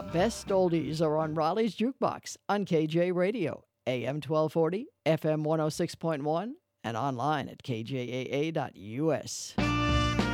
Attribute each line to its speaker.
Speaker 1: best oldies are on Raleigh's Jukebox on KJ Radio, AM 1240, FM 106.1, and online at kjaa.us.